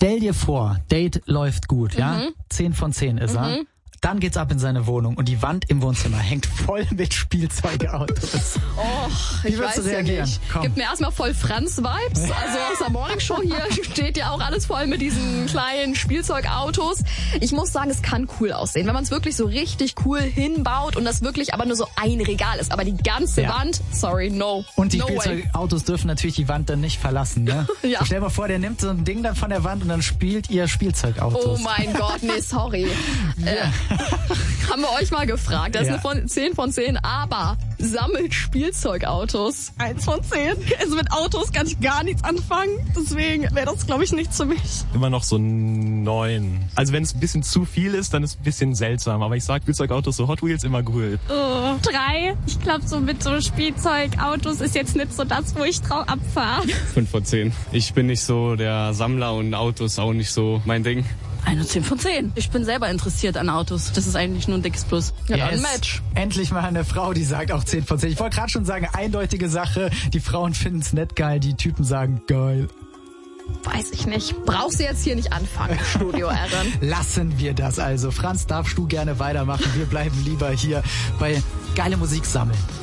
Stell dir vor, Date läuft gut, ja? 10 von 10 ist er. Dann geht's ab in seine Wohnung und die Wand im Wohnzimmer hängt voll mit Spielzeugautos. Ich weiß ja nicht. Gibt mir erstmal voll Franz-Vibes. Also aus der Morningshow hier steht ja auch alles voll mit diesen kleinen Spielzeugautos. Ich muss sagen, es kann cool aussehen, wenn man es wirklich so richtig cool hinbaut und das wirklich aber nur so ein Regal ist. Aber die ganze Wand, sorry, no. Und die no Spielzeugautos dürfen natürlich die Wand dann nicht verlassen, ne? Ja. So, stell dir mal vor, der nimmt so ein Ding dann von der Wand und dann spielt ihr Spielzeugautos. Oh mein Gott, nee, sorry. Haben wir euch mal gefragt. Das ist eine 10 von 10, aber sammelt Spielzeugautos. 1 von 10. Also mit Autos kann ich gar nichts anfangen. Deswegen wäre das, glaube ich, nichts für mich. Immer noch so 9. Also wenn es ein bisschen zu viel ist, dann ist es ein bisschen seltsam. Aber ich sag Spielzeugautos, so Hot Wheels, immer cool. 3. Ich glaube, so mit so Spielzeugautos ist jetzt nicht so das, wo ich drauf abfahre. 5 von 10. Ich bin nicht so der Sammler und Autos auch nicht so mein Ding. Eine 10 von 10. Ich bin selber interessiert an Autos. Das ist eigentlich nur ein dickes Plus. Ja, ein Match. Endlich mal eine Frau, die sagt auch 10 von 10. Ich wollte gerade schon sagen, eindeutige Sache. Die Frauen finden es nicht geil, die Typen sagen geil. Weiß ich nicht. Brauchst du jetzt hier nicht anfangen, Studio Aaron. Lassen wir das also. Franz, darfst du gerne weitermachen. Wir bleiben lieber hier bei geile Musik sammeln.